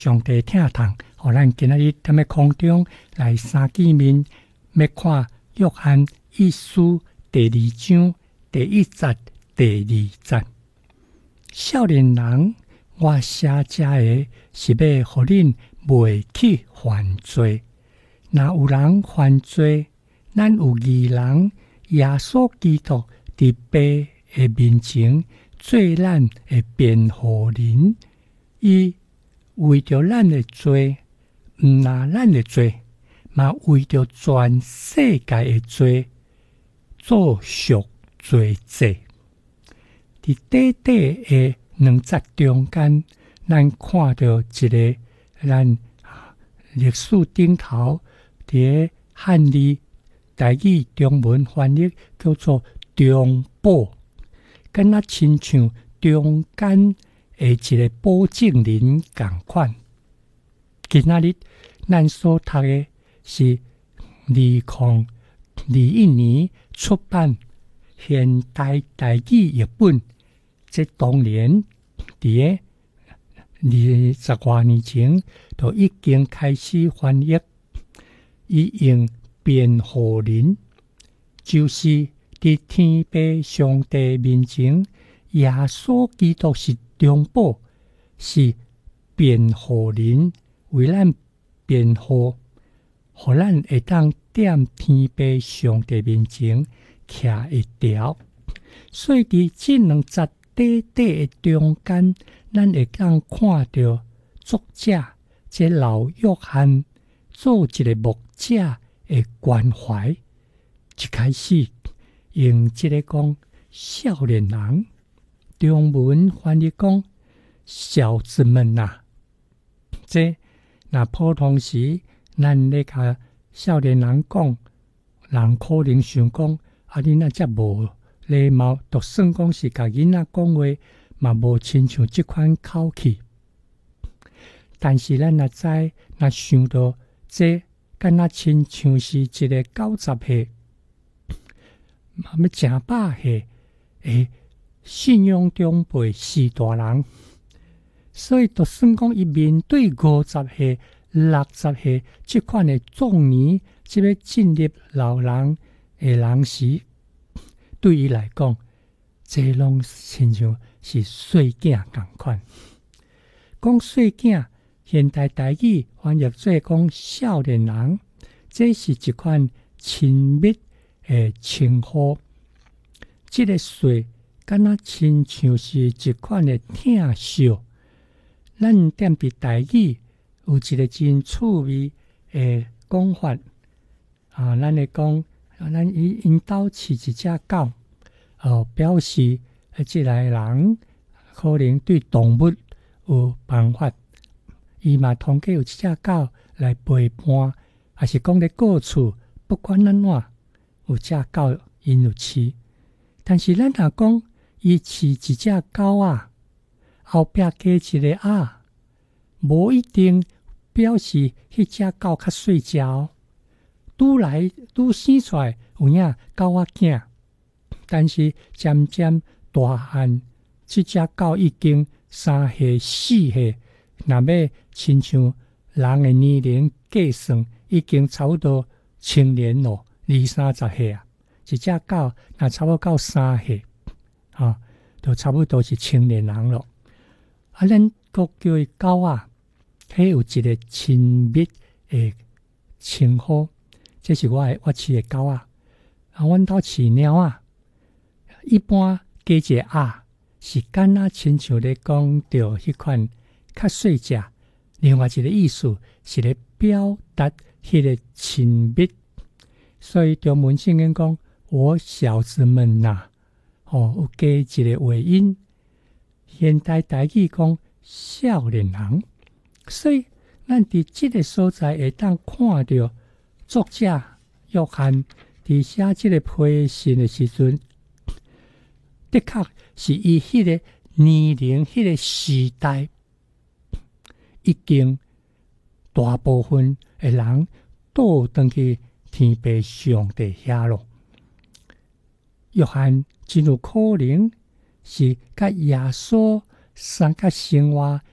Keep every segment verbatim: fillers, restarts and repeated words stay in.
上帝疼痛，互咱今仔日踮咧空中来三见面，要看约翰一书第二章第一节、第二节。少年人，我写这个是要互恁袂去犯罪。若有人犯罪，咱有义人耶稣基督伫爸的面前做咱的辩护人，伊为着咱的罪，毋拿咱的罪，嘛为着全世界的罪做赎罪祭。伫短短的两节中间，咱看到一个咱历史顶头伫个汉字台语中文翻译叫做中保，敢若亲像中间的一个保证人同款。今仔日咱所读的是二零二一年出版现代台语译本，这当年伫个二十多年前就已经开始翻译。伊用辩护人，就是伫天父上帝面前，耶稣基督是中保，是辩护人，为咱辩护，互咱会当踮天父上帝面前徛一条。所以伫这两节短短的中间，咱会当看到作者这老约翰做一个牧者的关怀。一开始用这个讲少年人，中文翻译讲小子们呐、啊。这那普通时，咱咧甲少年人讲，人可能想讲，啊，你那则无礼貌，就算讲是甲囡仔讲话，嘛无亲像即款口气。但是咱若知，若想到这，敢若亲像是一个九十岁，嘛要成百岁诶信仰长辈四大人。所以，就算讲伊面对五十岁、六十岁即款的壮年，即要进入老人的人时，对伊来讲，这拢亲像是细囝同款。讲细囝，现代台语翻译做讲少年人，这是一款亲密的称呼。这个岁，敢若亲像是一款的疼惜。咱踮伫台语有一个真趣味的讲法啊，咱会讲，咱因因兜饲一只狗，哦，表示即个人可能对动物有办法，伊嘛通过有一只狗来陪伴，还是讲咧过厝，不管安怎，有只狗因有饲。但是咱若讲伊饲一只狗啊，后壁加一个啊，无一定表示迄只狗较细只哦。拄来拄生出来有影狗仔囝，但是渐渐大汉，即只狗已经三岁四岁，若要亲像人的年龄计算，已经差不多青年咯，二三十岁啊。一只狗若差不多到三岁，啊，就差不多是青年人咯。啊，咱国叫伊狗啊，迄有一个亲密的称呼。这是我的我饲的狗啊，啊，阮兜饲猫啊，一般加一个啊，是敢若亲像咧讲到迄款较细只。另外一个意思是咧表达迄个亲密。所以中文圣经讲，我小子们呐、啊，哦，有加一个尾音。现代台语讲少年人，所以咱伫即个所在会当看到作者约翰伫写即个批信的时阵，的确是以迄个年龄、迄个时代，已经大部分的人倒转去天父上帝遐咯。约翰真有可能是甲耶稣三甲生活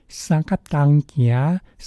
三甲东行，